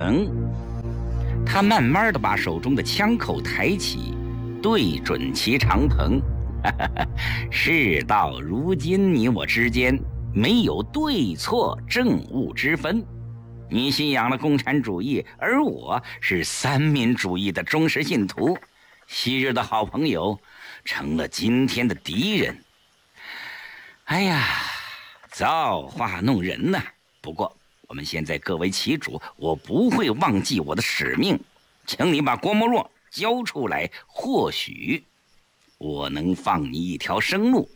鹏。他慢慢地把手中的枪口抬起，对准齐长鹏。事到如今，你我之间没有对错正误之分。你信仰了共产主义，而我是三民主义的忠实信徒。昔日的好朋友成了今天的敌人。哎呀，造化弄人呐！不过我们现在各为其主，我不会忘记我的使命。请你把郭沫若交出来，或许我能放你一条生路。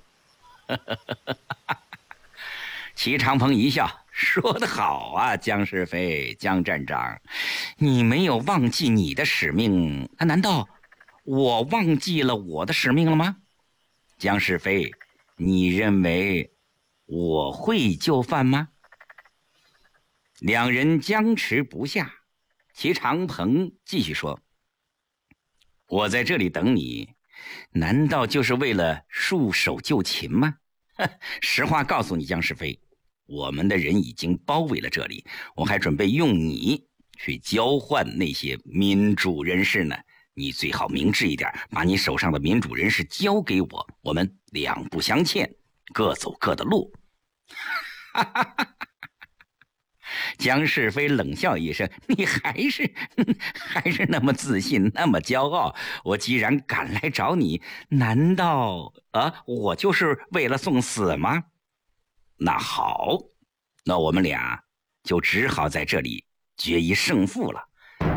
齐长鹏一笑，说得好啊，江世飞，江站长，你没有忘记你的使命，难道我忘记了我的使命了吗？江世飞，你认为我会就范吗？两人僵持不下。齐长鹏继续说，我在这里等你，难道就是为了束手就擒吗？实话告诉你，江世飞，我们的人已经包围了这里，我还准备用你去交换那些民主人士呢。你最好明智一点，把你手上的民主人士交给我，我们两不相欠，各走各的路。江世飞冷笑一声，你还是那么自信，那么骄傲。我既然赶来找你，难道我就是为了送死吗？那好，那我们俩就只好在这里决一胜负了。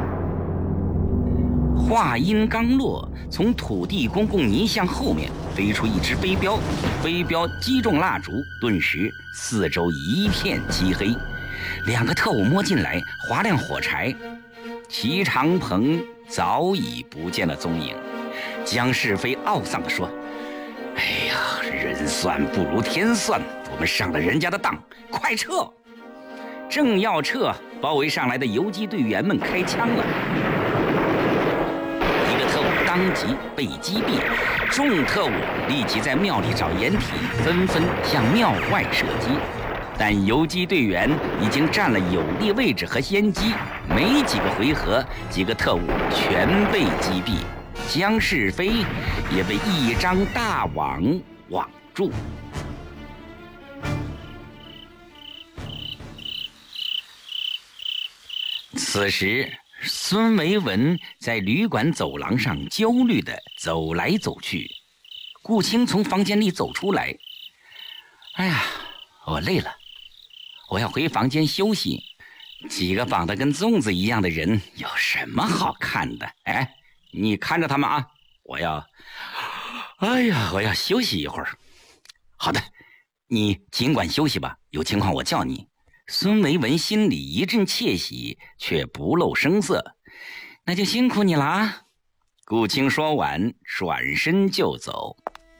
话音刚落，从土地公公泥像后面飞出一只飞镖，飞镖击中蜡烛，顿时四周一片漆黑。两个特务摸进来，划亮火柴。齐长鹏早已不见了踪影。江世飞懊丧地说，哎呀，人算不如天算，我们上了人家的当，快撤！正要撤，包围上来的游击队员们开枪了，一个特务当即被击毙，众特务立即在庙里找掩体，纷纷向庙外射击。但游击队员已经占了有利位置和先机，没几个回合，几个特务全被击毙，江世飞也被一张大网网住。此时孙维文在旅馆走廊上焦虑地走来走去。顾青从房间里走出来，哎呀，我累了，我要回房间休息。几个绑得跟粽子一样的人有什么好看的？哎，你看着他们啊，我要休息一会儿。好的，你尽管休息吧，有情况我叫你。孙维文心里一阵窃喜，却不露声色。那就辛苦你了啊。顾青说完，转身就走。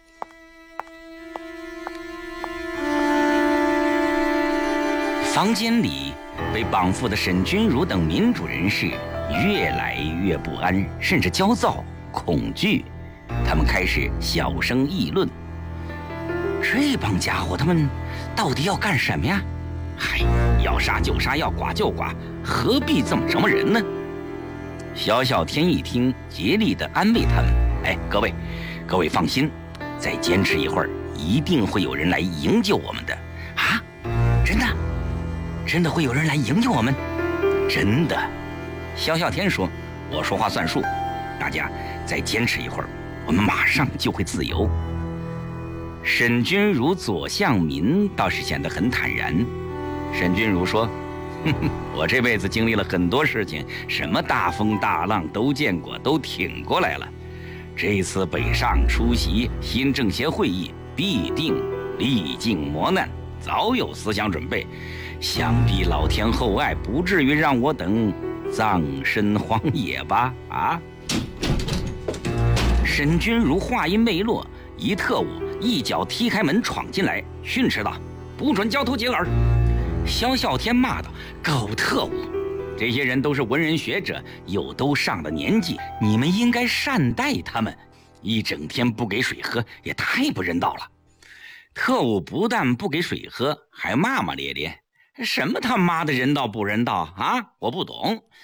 房间里被绑缚的沈君儒等民主人士越来越不安，甚至焦躁、恐惧。他们开始小声议论，这帮家伙他们到底要干什么呀？嗨，要杀就杀，要剐就剐，何必这么折磨人呢？萧啸天一听，竭力地安慰他们，哎，各位放心，再坚持一会儿，一定会有人来营救我们的。啊，真的会有人来营救我们？真的。萧啸天说，我说话算数，大家再坚持一会儿，我们马上就会自由。沈君儒、左相民倒是显得很坦然。沈君儒说，我这辈子经历了很多事情，什么大风大浪都见过，都挺过来了。这次北上出席新政协会议，必定历尽磨难，早有思想准备，想必老天厚爱，不至于让我等葬身荒野吧？啊！沈君儒话音未落，一特务一脚踢开门闯进来，训斥道：“不准交头接耳！”萧啸天骂道：“狗特务！这些人都是文人学者，又都上了年纪，你们应该善待他们，一整天不给水喝，也太不人道了。”特务不但不给水喝，还骂骂咧咧：“什么他妈的人道不人道啊？我不懂。